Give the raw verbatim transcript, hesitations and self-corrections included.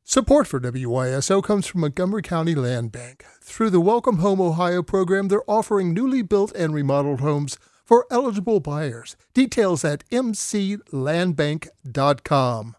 Support for W Y S O comes from Montgomery County Land Bank. Through the Welcome Home Ohio program, they're offering newly built and remodeled homes for eligible buyers. Details at m c land bank dot com.